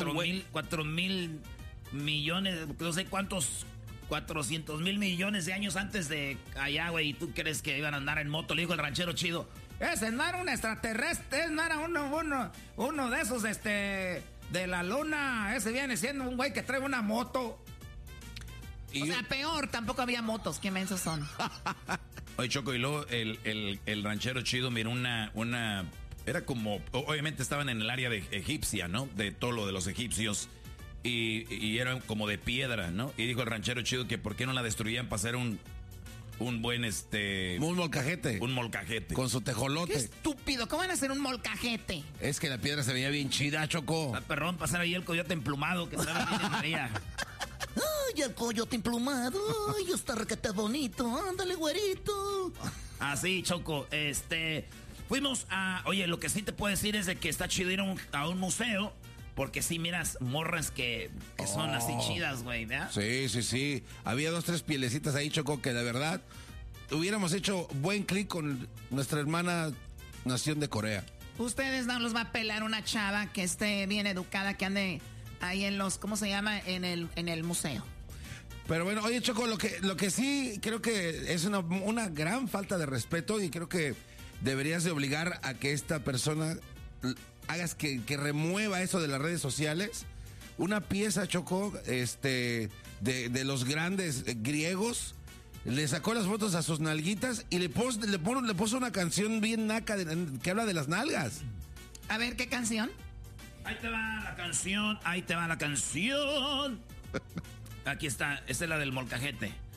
4,000 millones, no sé cuántos, 400,000 millones de años antes de allá, güey. ¿Y tú crees que iban a andar en moto? Le dijo el ranchero chido. Ese no era un extraterrestre, no era uno de esos, de la luna. Ese viene siendo un güey que trae una moto. O sea, peor, tampoco había motos. ¿Qué mensos son? Oye, Choco, y luego el ranchero chido miró una... Era como... Obviamente estaban en el área de egipcia, ¿no? De todo lo de los egipcios. Y era como de piedra, ¿no? Y dijo el ranchero chido que por qué no la destruían para hacer un buen un molcajete. Un molcajete. Con su tejolote. ¡Qué estúpido! ¿Cómo van a hacer un molcajete? Es que la piedra se veía bien chida, Choco. Perrón, pasar ahí el coyote emplumado que estaba bien en María. ¡Ay, el coyote emplumado! ¡Ay, está requete bonito! ¡Ándale, güerito! Así, Choco, fuimos a... Oye, lo que sí te puedo decir es de que está chido ir a un museo. Porque sí miras morras que son así chidas, güey, ¿verdad? Sí. Había 2, 3 pielecitas ahí, Choco, que de verdad hubiéramos hecho buen clic con nuestra hermana nación de Corea. Ustedes no los va a pelar una chava que esté bien educada, que ande ahí en los... ¿Cómo se llama? En el museo. Pero bueno, oye, Choco, lo que sí creo que es una gran falta de respeto y creo que deberías de obligar a que esta persona... hagas que remueva eso de las redes sociales. Una pieza, Choco, de los grandes griegos. Le sacó las fotos a sus nalguitas y le puso una canción bien naca que habla de las nalgas. A ver, ¿qué canción? Ahí te va la canción. Aquí está, esta es la del molcajete.